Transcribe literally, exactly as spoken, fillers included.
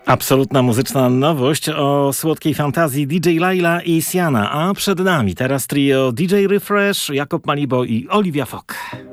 Absolutna muzyczna nowość o słodkiej fantazji D J Laila i Siana, a przed nami teraz trio D J Refresh, Jakob Malibo i Olivia Fock.